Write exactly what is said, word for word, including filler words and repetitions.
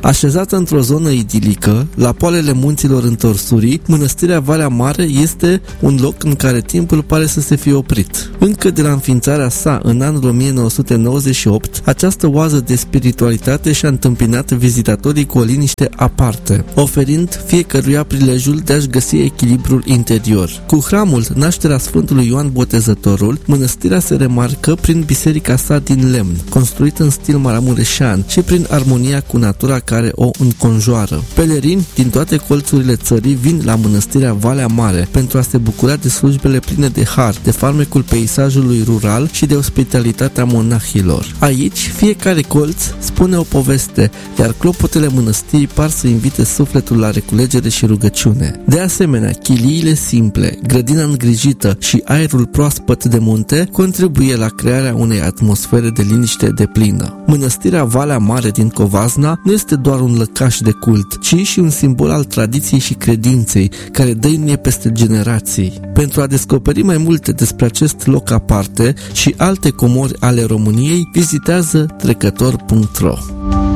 Așezată într-o zonă idilică, la poalele munților întorsurii, mănăstirea Valea Mare este un loc în care timpul pare să se fie oprit. Încă de la înființarea sa în anul o mie nouă sute nouăzeci și opt, această oază de spiritualitate și-a întâmpinat vizitatorii cu o liniște aparte, oferind fiecăruia prilejul de a-și găsi echilibrul interior. Cu hramul Nașterea Sfântului Ioan Botezătorul, mănăstirea se remarcă prin biserica sa din lemn, construită în stil maramureșean, și prin armonia cu natura care o înconjoară. Pelerini din toate colțurile țării vin la mănăstirea Valea Mare pentru a se bucura de slujbele pline de har, de farmecul peisajului rural și de ospitalitatea monahilor. Aici, fiecare colț spune o poveste, iar clopotele mănăstirii par să invite sufletul la reculegere și rugăciune. De asemenea, chiliile simple, grădina îngrijită și aerul proaspăt de munte contribuie la crearea unei atmosfere de liniște deplină. Mănăstirea Valea Mare din Covasna nu este doar un lăcaș de cult, ci și un simbol al tradiției și credinței, care dăinuie peste generații. Pentru a descoperi mai multe despre acest loc aparte și alte comori ale României, vizitează trecător punct ro.